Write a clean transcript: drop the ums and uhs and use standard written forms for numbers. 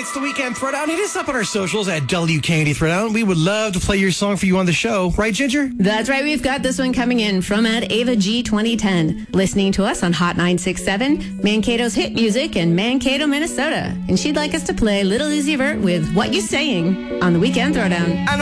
It's the Weekend Throwdown. Hit us up on our socials at WKND Throwdown. We would love to play your song for you on the show. Right, Ginger? That's right. We've got this one coming in from at Ava G 2010. Listening to us on Hot 967, Mankato's hit music in Mankato, Minnesota. And she'd like us to play Little Uzi Vert with What You Saying on the Weekend Throwdown.